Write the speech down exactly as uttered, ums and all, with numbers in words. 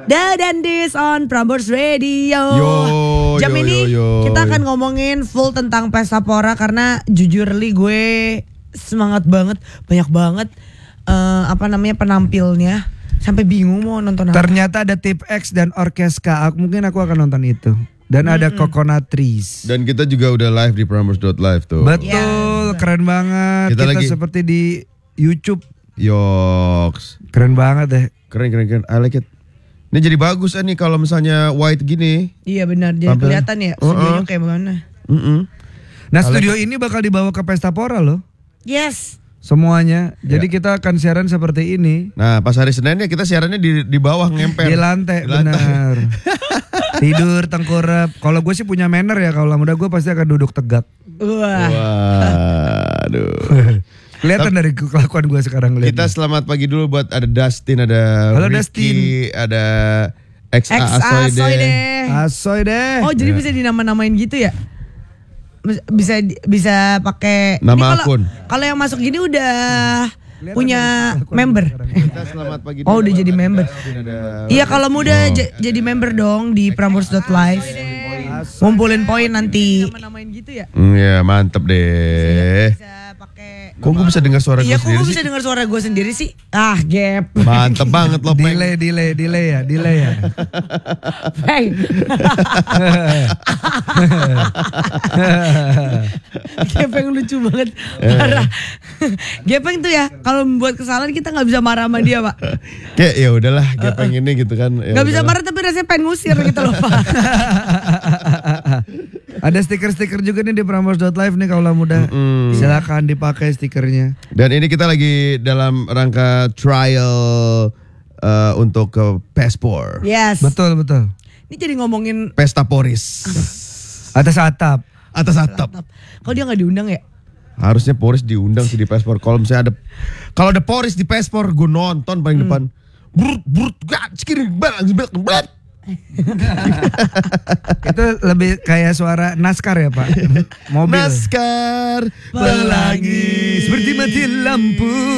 The Dandies on Prambors Radio. Yo, Jam yo, ini yo, yo. kita akan ngomongin full tentang Pesta Pora karena jujur li gue semangat banget, banyak banget uh, apa namanya penampilnya sampai bingung mau nonton apa. Ternyata ada Tip X dan Orkeska. Mungkin aku akan nonton itu. Dan hmm. ada Coconut Trees. Dan kita juga udah live di prambors dot live tuh. Betul, ya, keren banget. Kita, kita lagi seperti di YouTube. Yoks. Keren banget deh. Keren keren keren. I like it. Ini jadi bagus kan nih kalau misalnya white gini. Iya benar, jadi Tampil. kelihatan ya studionya Uh-uh. kayak mana. Mm-mm. Nah, studio ini bakal dibawa ke Pesta Pora loh. Yes. Semuanya. Jadi Ya. kita akan siaran seperti ini. Nah, pas hari Senin ya kita siarannya di di bawah ngemper. Di lantai, Di lantai. benar. Tidur tengkurap. Kalau gue sih punya manner ya, kalau muda gue pasti akan duduk tegak. Wah. Waduh. Kelihatan dari kelakuan gue sekarang lihat. Kita selamat pagi dulu buat ada Dustin, ada Halo, Ricky, ada X A X A Asoy Asoy deh. deh. Asoy deh. Oh, jadi bisa dinama-namain gitu ya? Bisa bisa pakai Nama ini kalau- akun. Kalau yang masuk gini udah Kelihatan punya dari kelakuan member. sekarang. Kita selamat pagi dulu. Oh, udah buat jadi ada member. Dustin, ada Iya, kalau muda Oh. j- jadi member dong di prambors dot live. Ngumpulin poin nanti. Nama-namain gitu ya? Hmm, ya mantep deh. Bisa pakai. Kok gue bisa dengar suara gue Iya, kok sendiri gue sih? bisa dengar suara gue sendiri sih? Ah, gap. Mantep banget loh, Peng. Delay, delay, delay ya, delay ya. Peng. Gepeng lucu banget, parah. Gepeng tuh ya, kalau membuat kesalahan kita nggak bisa marah sama dia, Pak. Kayak ya udahlah, Gepeng ini gitu kan. Ya Nggak bisa udahlah. marah tapi rasanya pengen ngusir gitu loh, Pak. Ada stiker-stiker juga nih di prambors dot live nih kalau muda. Mm. Silakan dipakai stikernya. Dan ini kita lagi dalam rangka trial uh, untuk ke Pespor. Yes. Betul, betul. Ini jadi ngomongin Pesta Poris. Atas atap. Atas atap. kalau dia nggak diundang ya. Harusnya Poris diundang sih di Pespor. Kalau misalnya ada kalau ada Poris di Pespor, gue nonton paling depan. Brut brut gak sekiring bang bang. Itu lebih kayak suara naskar ya Pak. Mobil. Naskar Pelangi seperti mati lampu.